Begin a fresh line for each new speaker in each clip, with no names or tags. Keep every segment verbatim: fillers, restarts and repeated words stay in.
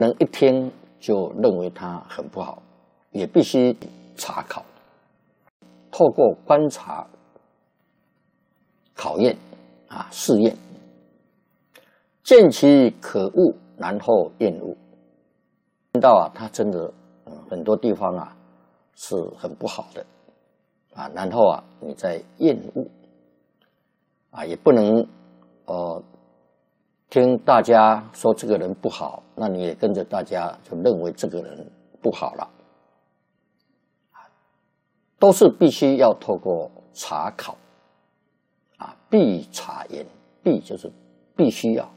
能一听就认为他很不好，也必须查考，透过观察、考验啊试验，见其可恶，然后厌恶。听到啊，他真的、嗯、很多地方啊是很不好的啊，然后啊你再厌恶啊，也不能呃听大家说这个人不好，那你也跟着大家就认为这个人不好了，都是必须要透过查考啊，必查验，必就是必须要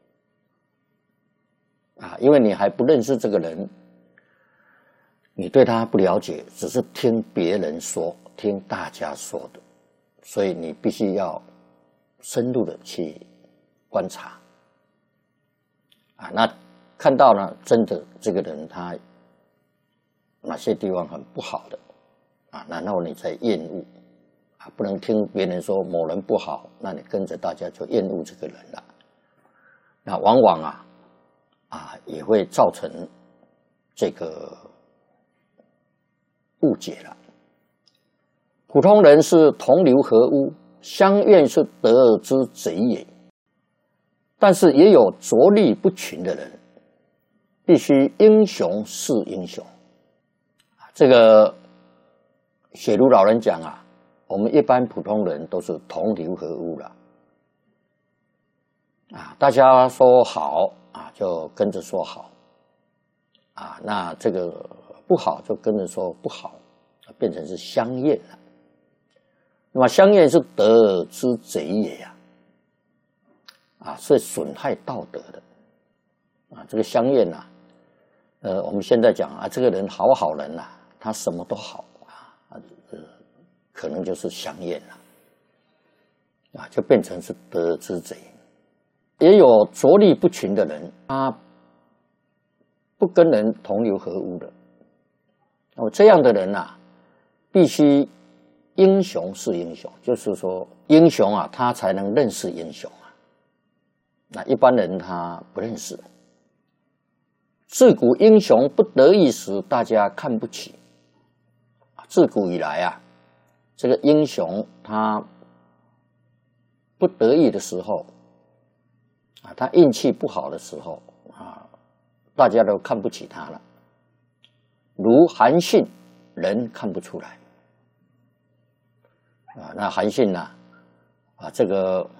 啊，因为你还不认识这个人，你对他不了解，只是听别人说，听大家说的，所以你必须要深入的去观察啊。那看到呢，真的这个人他哪些地方很不好的啊，然后你再厌恶啊，不能听别人说某人不好，那你跟着大家就厌恶这个人了。那往往啊啊也会造成这个误解了。普通人是同流合污，相怨是得而知贼也。但是也有着力不群的人，必须英雄是英雄。这个雪如老人讲啊，我们一般普通人都是同流合污了啊，大家说好啊，就跟着说好啊，那这个不好就跟着说不好，变成是相厌了。那么相厌是得而知贼也呀、啊，啊，是损害道德的啊。这个相厌呐，呃，我们现在讲啊，这个人好好人呐、啊，他什么都好啊，呃，可能就是相厌了啊，就变成是得而知贼。也有着力不群的人，他不跟人同流合污的。那么这样的人啊，必须英雄是英雄，就是说英雄啊，他才能认识英雄啊。那一般人他不认识。自古英雄不得意时，大家看不起。自古以来啊，这个英雄他不得意的时候啊，他运气不好的时候啊，大家都看不起他了。如韩信，人看不出来啊。那韩信呢、啊？啊，这个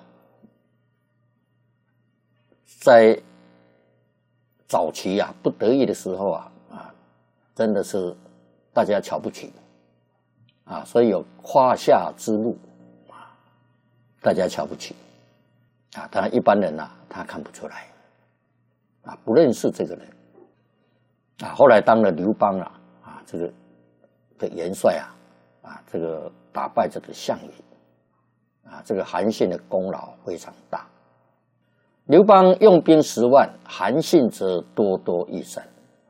在早期啊不得意的时候啊啊，真的是大家瞧不起啊，所以有胯下之辱啊，大家瞧不起啊。当然一般人呐、啊，他看不出来啊，不认识这个人啊。后来当了刘邦啊啊，这个的元帅啊啊，这个打败这个项羽啊，这个韩信的功劳非常大。刘邦用兵十万，韩信则多多益善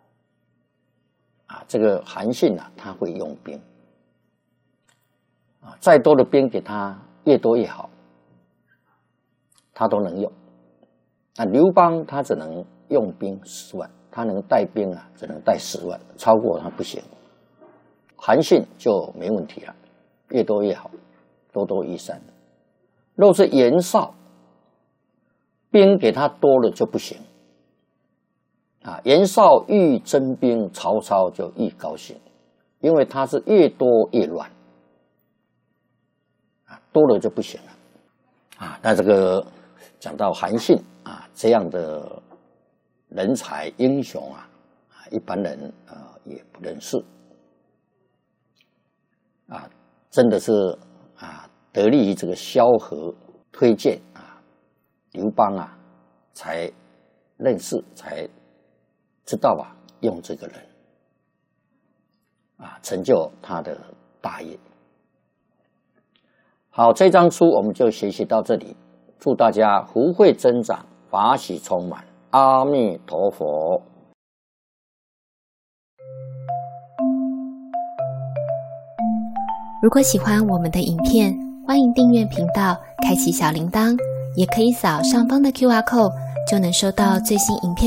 啊。这个韩信啊，他会用兵啊，再多的兵给他，越多越好，他都能用。那刘邦他只能用兵十万，他能带兵啊，只能带十万，超过他不行。韩信就没问题了，越多越好，多多益善。若是袁绍，兵给他多了就不行啊。袁绍愈征兵，曹操就愈高兴，因为他是越多越乱啊，多了就不行了啊。那这个讲到韩信啊，这样的人才英雄啊，一般人呃也不认识啊，真的是啊，得力于这个萧何推荐啊，刘邦啊才认识，才知道啊用这个人啊，成就他的大业。好，这章书我们就学习到这里，祝大家福慧增长，法喜充满，阿弥陀佛。
如果喜欢我们的影片，欢迎订阅频道，开启小铃铛，也可以扫上方的 Q R code，就能收到最新影片